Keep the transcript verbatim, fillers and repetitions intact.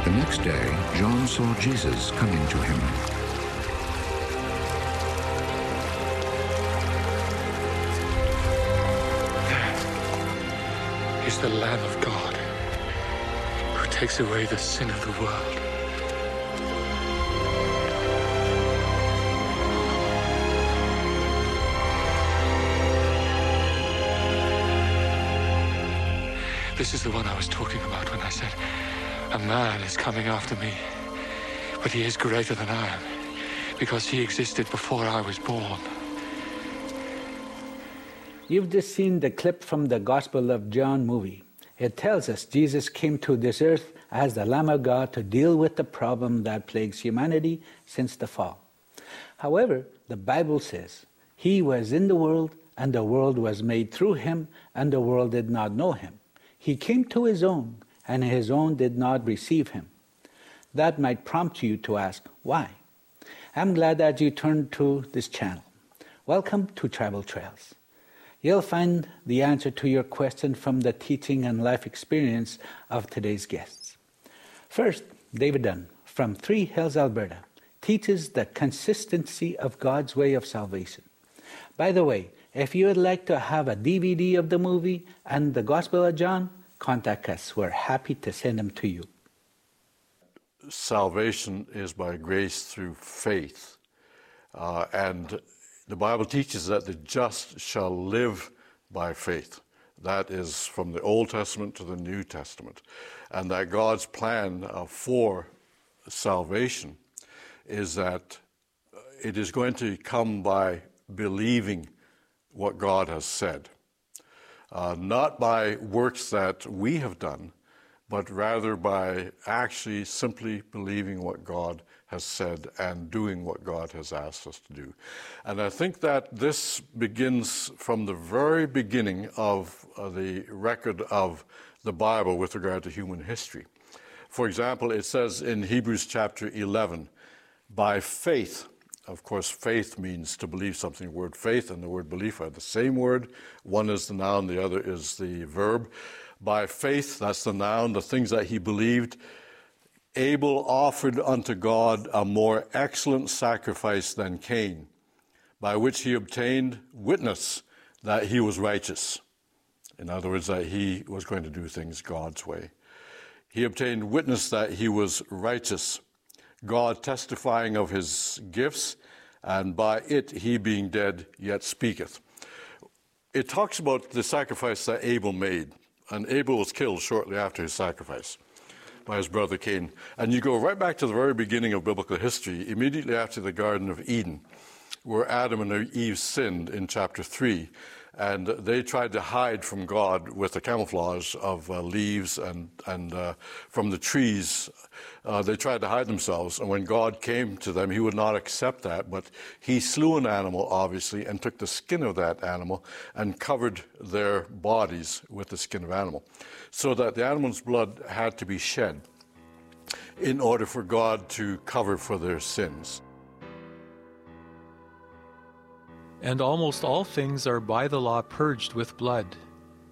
The next day, John saw Jesus coming to him. There is the Lamb of God who takes away the sin of the world. This is the one I was talking about when I said, a man is coming after me, but he is greater than I am, because he existed before I was born. You've just seen the clip from the Gospel of John movie. It tells us Jesus came to this earth as the Lamb of God to deal with the problem that plagues humanity since the fall. However, the Bible says, he was in the world, and the world was made through him, and the world did not know him. He came to his own, and his own did not receive him. That might prompt you to ask, why? I'm glad that you turned to this channel. Welcome to Tribal Trails. You'll find the answer to your question from the teaching and life experience of today's guests. First, David Dunn from Three Hills, Alberta, teaches the consistency of God's way of salvation. By the way, if you would like to have a D V D of the movie and the Gospel of John, contact us. We're happy to send them to you. Salvation is by grace through faith. Uh, and the Bible teaches that the just shall live by faith. That is from the Old Testament to the New Testament. And that God's plan uh, for salvation is that it is going to come by believing what God has said. Uh, not by works that we have done, but rather by actually simply believing what God has said and doing what God has asked us to do. And I think that this begins from the very beginning of uh, the record of the Bible with regard to human history. For example, it says in Hebrews chapter eleven, by faith. Of course, faith means to believe something. The word faith and the word belief are the same word. One is the noun, the other is the verb. By faith, that's the noun, the things that he believed, Abel offered unto God a more excellent sacrifice than Cain, by which he obtained witness that he was righteous. In other words, that he was going to do things God's way. He obtained witness that he was righteous, God testifying of his gifts, and by it he being dead yet speaketh. It talks about the sacrifice that Abel made, and Abel was killed shortly after his sacrifice by his brother Cain. And you go right back to the very beginning of biblical history, immediately after the Garden of Eden, where Adam and Eve sinned in chapter three, and they tried to hide from God with the camouflage of uh, leaves and, and uh, from the trees. Uh, they tried to hide themselves, and when God came to them, he would not accept that, but he slew an animal, obviously, and took the skin of that animal and covered their bodies with the skin of animal, so that the animal's blood had to be shed in order for God to cover for their sins. And almost all things are by the law purged with blood,